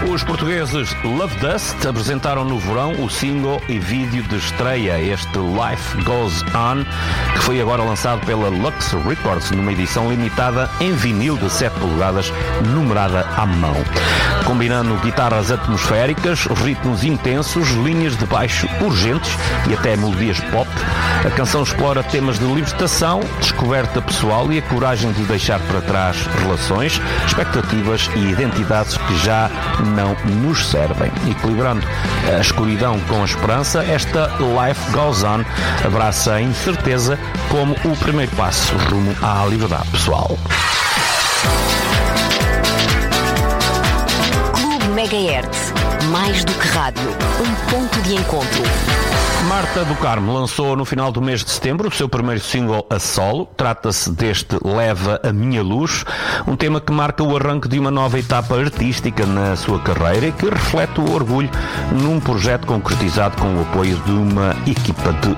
Os portugueses Love Dust apresentaram no verão o single e vídeo de estreia, este Life Goes On, que foi agora lançado pela Lux Records numa edição limitada em vinil de 7 polegadas, numerada à mão. Combinando guitarras atmosféricas, ritmos intensos, linhas de baixo urgentes e até melodias pop, a canção explora temas de libertação, descoberta pessoal e a coragem de deixar para trás relações, expectativas e identidades que já não nos servem. Equilibrando a escuridão com a esperança, esta Life Goes On abraça a incerteza como o primeiro passo rumo à liberdade pessoal. Clube Megahertz, mais do que rádio, um ponto de encontro. Marta do Carmo lançou no final do mês de setembro o seu primeiro single a solo. Trata-se deste Leva a Minha Luz, um tema que marca o arranque de uma nova etapa artística na sua carreira e que reflete o orgulho num projeto concretizado com o apoio de uma equipa de